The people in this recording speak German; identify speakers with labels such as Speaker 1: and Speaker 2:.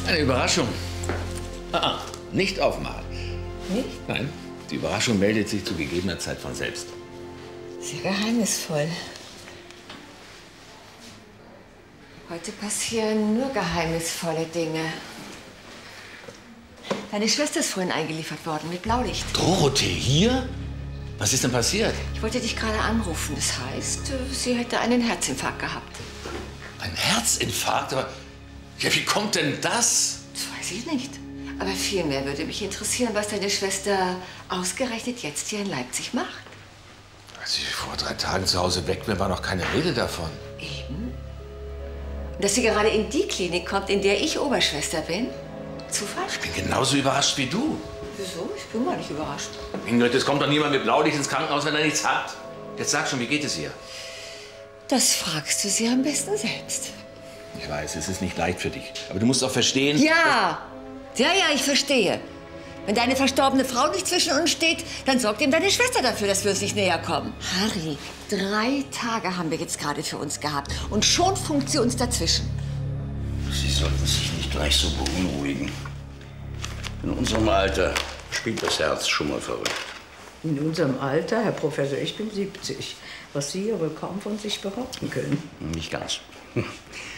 Speaker 1: Eine Überraschung. Nicht aufmachen.
Speaker 2: Nicht?
Speaker 1: Nein, die Überraschung meldet sich zu gegebener Zeit von selbst.
Speaker 2: Sehr geheimnisvoll. Heute passieren nur geheimnisvolle Dinge. Deine Schwester ist vorhin eingeliefert worden mit Blaulicht.
Speaker 1: Dorothee hier? Was ist denn passiert?
Speaker 2: Ich wollte dich gerade anrufen. Das heißt, sie hätte einen Herzinfarkt gehabt.
Speaker 1: Ein Herzinfarkt? Aber ja, wie kommt denn das?
Speaker 2: Das weiß ich nicht. Aber vielmehr würde mich interessieren, was deine Schwester ausgerechnet jetzt hier in Leipzig macht.
Speaker 1: Als sie vor 3 Tagen zu Hause weg war, war noch keine Rede davon.
Speaker 2: Eben. Und dass sie gerade in die Klinik kommt, in der ich Oberschwester bin? Zufall?
Speaker 1: Ich bin genauso überrascht wie du.
Speaker 2: Wieso? Ich bin gar nicht überrascht.
Speaker 1: Ingrid, es kommt doch niemand mit Blaulicht ins Krankenhaus, wenn er nichts hat. Jetzt sag schon, wie geht es ihr?
Speaker 2: Das fragst du sie am besten selbst.
Speaker 1: Ich weiß, es ist nicht leicht für dich. Aber du musst auch verstehen...
Speaker 2: Ja, ich verstehe. Wenn deine verstorbene Frau nicht zwischen uns steht, dann sorgt eben deine Schwester dafür, dass wir uns nicht näher kommen. Harry, 3 Tage haben wir jetzt gerade für uns gehabt. Und schon funkt sie uns dazwischen.
Speaker 3: Sie sollten sich nicht gleich so beunruhigen. In unserem Alter spielt das Herz schon mal verrückt.
Speaker 4: In unserem Alter, Herr Professor, ich bin 70. Was Sie ja wohl kaum von sich behaupten können.
Speaker 3: Nicht ganz.